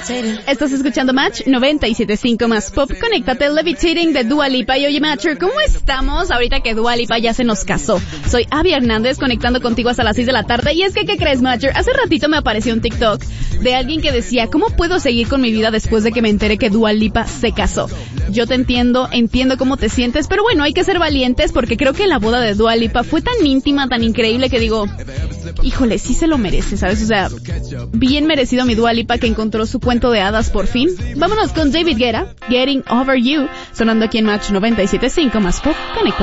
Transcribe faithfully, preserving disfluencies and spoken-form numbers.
Estás escuchando Match noventa y siete punto cinco más Pop. Conéctate, Levitating de Dua Lipa. Y oye, Matcher, ¿cómo estamos ahorita que Dua Lipa ya se nos casó? Soy Abby Hernández, conectando contigo hasta las seis de la tarde. Y es que, ¿qué crees, Matcher? Hace ratito me apareció un TikTok de alguien que decía, ¿cómo puedo seguir con mi vida después de que me enteré que Dua Lipa se casó? Yo te entiendo, entiendo cómo te sientes, pero bueno, hay que ser valientes porque creo que la boda de Dua Lipa fue tan íntima, tan increíble que digo, híjole, sí se lo merece, ¿sabes? O sea, bien merecido mi Dua Lipa que encontró su cuento de hadas por fin. Vámonos con David Guetta, Getting Over You, sonando aquí en Match noventa y siete punto cinco más Pop. Conecta.